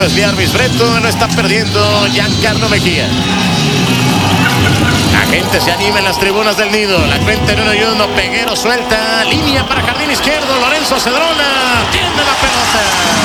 Jarvis Breto, lo está perdiendo Giancarlo Mejía. La gente se anima en las tribunas del Nido. La cuenta en 1-1, Peguero suelta, línea para jardín izquierdo, Lorenzo Cedrona, tiene la pelota.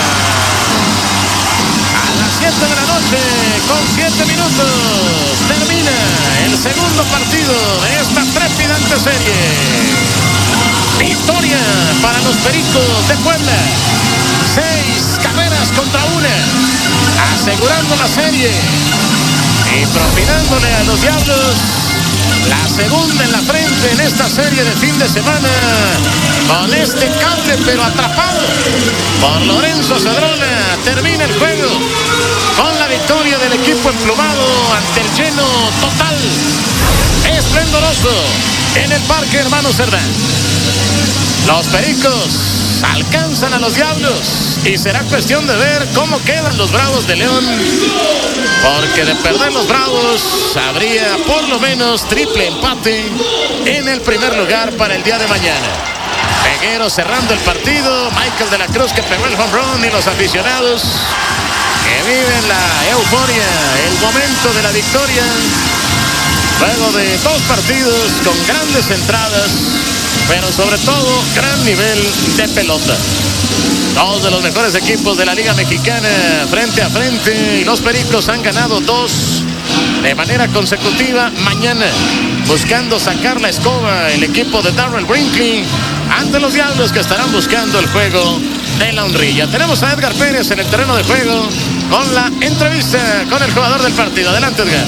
A las 7 de la noche, con 7 minutos, termina el segundo partido de esta trepidante serie. Victoria para los Pericos de Puebla. 6 carreras contra 1, asegurando la serie y propinándole a los Diablos la segunda en la frente en esta serie de fin de semana, con este cable pero atrapado por Lorenzo Cedrona. Termina el juego con la victoria del equipo emplumado ante el lleno total, esplendoroso en el Parque Hermano Cerdán. Los Pericos alcanzan a los Diablos y será cuestión de ver cómo quedan los Bravos de León, porque de perder los Bravos habría por lo menos triple empate en el primer lugar para el día de mañana. Peguero cerrando el partido, Michael de la Cruz que pegó el home run y los aficionados que viven la euforia, el momento de la victoria luego de 2 partidos con grandes entradas, pero sobre todo gran nivel de pelota. 2 de los mejores equipos de la Liga Mexicana frente a frente, y los Pericos han ganado 2 de manera consecutiva. Mañana buscando sacar la escoba el equipo de Darrell Brinkley ante los Diablos, que estarán buscando el juego de la honrilla. Tenemos a Edgar Pérez en el terreno de juego con la entrevista con el jugador del partido. Adelante, Edgar.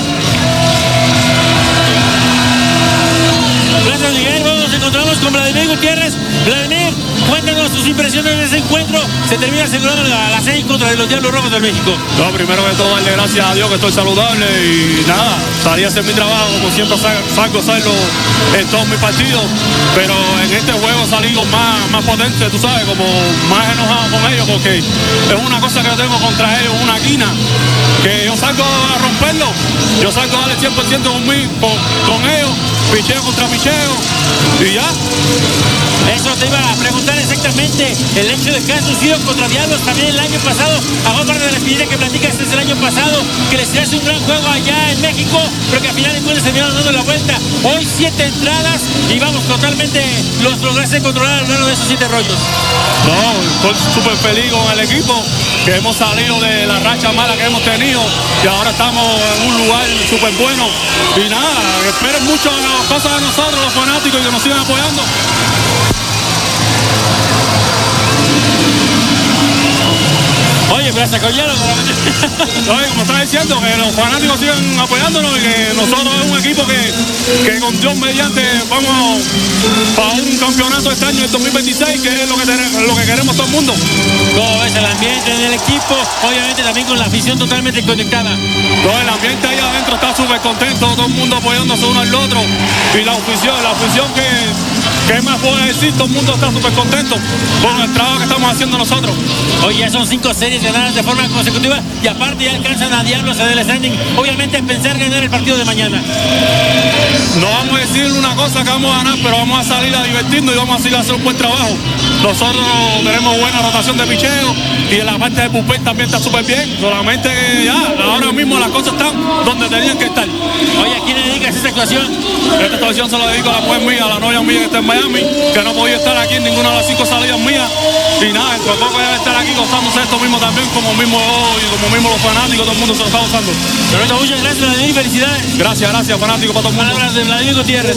Gracias, Miguel. Nos encontramos con Vladimir Gutiérrez. Vladimir, cuéntanos tus impresiones de ese encuentro. Se termina asegurando la 6 contra los Diablos Rojos de México. No, primero que todo, darle gracias a Dios que estoy saludable y nada, salí a hacer mi trabajo, como siempre salgo a hacerlo en todos mis partidos, pero en este juego salí más potente, tú sabes, como más enojado con ellos, porque es una cosa que yo tengo contra ellos, una quina, que yo salgo a romperlo, yo salgo a darle 100% con ellos, picheo contra picheo y ya. Eso te iba a preguntar exactamente, el hecho de que has lucido contra Diablos también el año pasado, a parte de la espinilla que platicaste desde el año pasado, que les tiraste un gran juego allá en México, pero que al final de cuentas se vieron dando la vuelta. Hoy 7 entradas y vamos, totalmente los lograste controlar a lo largo de esos 7 rollos. No, estoy súper feliz con el equipo, que hemos salido de la racha mala que hemos tenido y ahora estamos en un lugar súper bueno. Y nada, esperen mucho cosas de nosotros, los fanáticos, y que nos sigan apoyando. Oye, pero hasta Collero. Oye, como estaba diciendo, que los fanáticos sigan apoyándonos y que nosotros es un equipo que con Dios mediante vamos para un campeonato este año, el 2026, que es lo que queremos todo el mundo. ¿Cómo ves el ambiente del equipo? Obviamente también con la afición totalmente conectada. Todo el ambiente ahí adentro está súper contento, todo el mundo apoyándose uno al otro. Y la afición ¿qué más puedo decir? Todo el mundo está súper contento con el trabajo que estamos haciendo nosotros. Oye, ya son 5 series ganadas de forma consecutiva y aparte ya alcanzan a Diablos en el standing. Obviamente pensar ganar el partido de mañana. No vamos a decir una cosa que vamos a ganar, pero vamos a salir a divertirnos y vamos a salir a hacer un buen trabajo. Nosotros tenemos buena rotación de picheo y en la parte de bullpen también está súper bien. Solamente que ya, ahora mismo las cosas están donde tenían que estar. Oye, ¿a quién le dedicas esta actuación? Esta actuación se la dedico a la mujer mía, a la novia mía que está en Miami, que no podía estar aquí en ninguna de las 5 salidas mías. Y nada, entre poco ya estar aquí gozándose esto mismo también, como mismo hoy, como mismo los fanáticos, todo el mundo se lo está gozando. Pero muchas gracias, Vladimir, felicidades. Gracias, fanáticos, para todo el mundo. Palabras de Vladimir Gutiérrez.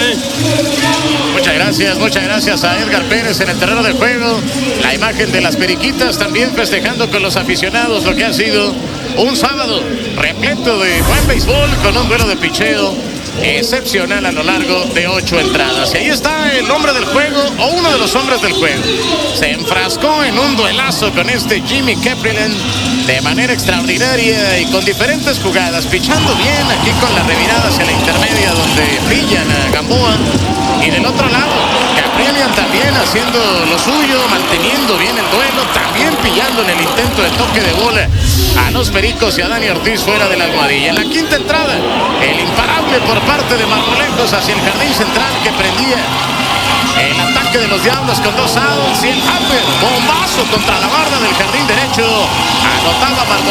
Muchas gracias a Edgar Pérez en el terreno de juego. La imagen de las Periquitas también festejando con los aficionados lo que ha sido un sábado repleto de buen béisbol, con un duelo de picheo excepcional a lo largo de 8 entradas. Y ahí está el hombre del juego, o uno de los hombres del juego. Se enfrascó en un duelazo con este Jimmy Caprilan de manera extraordinaria y con diferentes jugadas, pichando bien aquí con la revirada hacia la intermedia donde pillan a Gamboa, y del otro lado Caprilan también haciendo lo suyo, manteniendo bien el duelo, también pillando en el intento de toque de bola a los Pericos y a Dani Ortiz fuera de la almohadilla. En la quinta entrada, el imparable por parte de Marmolejos hacia el jardín central, que prendía el ataque de los Diablos con 2 outs, y el Hamper, bombazo contra la barda del jardín derecho, anotaba Marmolejos.